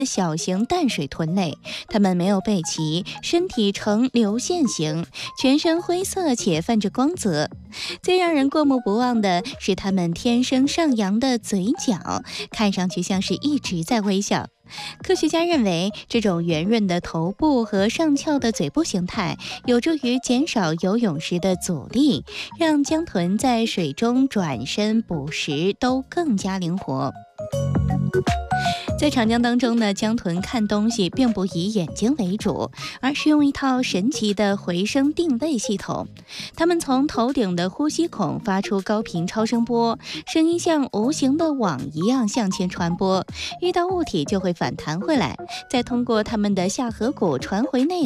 小型淡水豚类，它们没有背鳍，身体呈流线型，全身灰色且泛着光泽。最让人过目不忘的是它们天生上扬的嘴角，看上去像是一直在微笑。科学家认为，这种圆润的头部和上翘的嘴部形态有助于减少游泳时的阻力，让江豚在水中转身捕食都更加灵活。在长江当中呢，江豚看东西并不以眼睛为主，而是用一套神奇的回声定位系统。它们从头顶的呼吸孔发出高频超声波，声音像无形的网一样向前传播，遇到物体就会反弹回来，再通过它们的下颌骨传回内